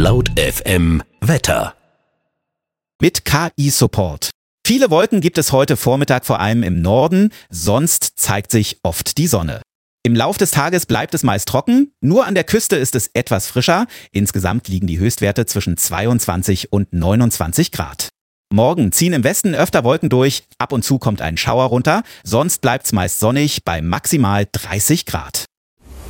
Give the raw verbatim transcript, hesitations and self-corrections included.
Laut F M Wetter. Mit K I-Support. Viele Wolken gibt es heute Vormittag vor allem im Norden, sonst zeigt sich oft die Sonne. Im Lauf des Tages bleibt es meist trocken, nur an der Küste ist es etwas frischer. Insgesamt liegen die Höchstwerte zwischen zweiundzwanzig und neunundzwanzig Grad. Morgen ziehen im Westen öfter Wolken durch, ab und zu kommt ein Schauer runter, sonst bleibt's meist sonnig bei maximal dreißig Grad.